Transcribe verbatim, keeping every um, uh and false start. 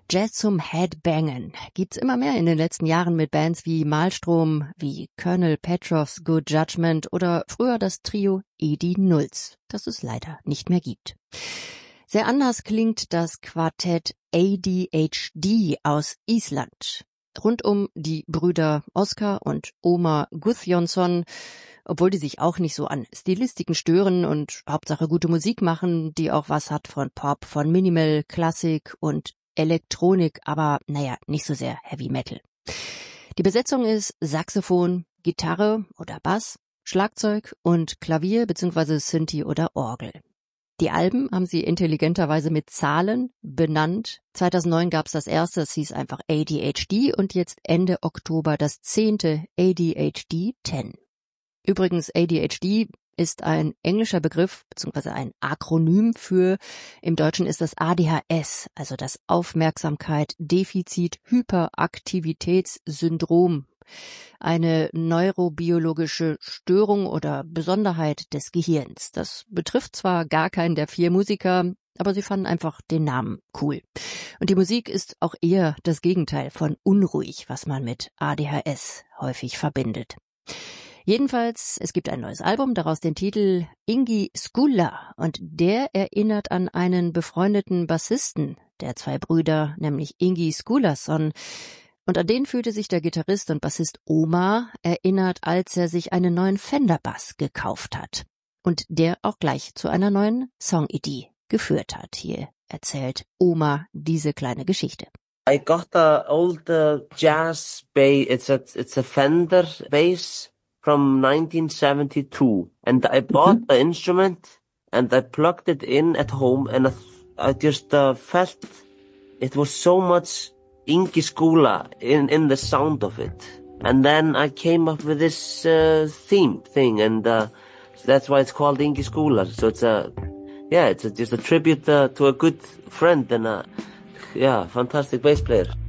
Jazz zum Headbangen gibt's immer mehr in den letzten Jahren mit Bands wie Mahlstrom, wie Colonel Petrovs Good Judgment oder früher das Trio Edi Nulz, das es leider nicht mehr gibt. Sehr anders klingt das Quartett A D H D aus Island. Rund um die Brüder Oskar und Ómar Guðjónsson, obwohl die sich auch nicht so an Stilistiken stören und Hauptsache gute Musik machen, die auch was hat von Pop, von Minimal, Klassik und Elektronik, aber naja, nicht so sehr Heavy Metal. Die Besetzung ist Saxophon, Gitarre oder Bass, Schlagzeug und Klavier bzw. Synthi oder Orgel. Die Alben haben sie intelligenterweise mit Zahlen benannt. zweitausendneun gab's das erste, das hieß einfach A D H D und jetzt Ende Oktober das zehnte A D H D zehn. Übrigens, A D H D ist ein englischer Begriff bzw. ein Akronym für, im Deutschen ist das A D H S, also das Aufmerksamkeit-Defizit-Hyperaktivitätssyndrom. Eine neurobiologische Störung oder Besonderheit des Gehirns. Das betrifft zwar gar keinen der vier Musiker, aber sie fanden einfach den Namen cool. Und die Musik ist auch eher das Gegenteil von unruhig, was man mit A D H S häufig verbindet. Jedenfalls, es gibt ein neues Album, daraus den Titel Ingi Skúla, und der erinnert an einen befreundeten Bassisten der zwei Brüder, nämlich Ingi Skúlason. Und an den fühlte sich der Gitarrist und Bassist Ómar erinnert, als er sich einen neuen Fender-Bass gekauft hat. Und der auch gleich zu einer neuen Songidee geführt hat. Hier erzählt Ómar diese kleine Geschichte. I got a old uh, jazz bass. It's a, it's a Fender bass from nineteen seventy-two. And I bought the instrument and I plugged it in at home and I, I just uh, felt it was so much Ingi Skúla in, in the sound of it. And then I came up with this uh, theme thing, and uh, that's why it's called Ingi Skúla. So it's a, yeah, it's a, just a tribute uh, to a good friend and a, yeah, fantastic bass player.